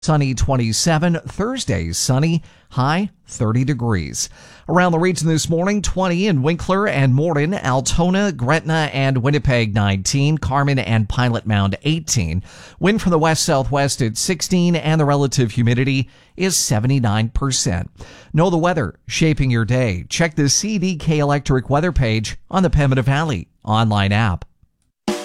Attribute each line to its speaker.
Speaker 1: Sunny 27, Thursday sunny, high 30 degrees. Around the region this morning, 20 in Winkler and Morden, Altona, Gretna, and Winnipeg 19, Carmen and Pilot Mound 18. Wind from the west-southwest at 16, and the relative humidity is 79%. Know the weather, shaping your day. Check the CDK Electric weather page on the Pembina Valley online app.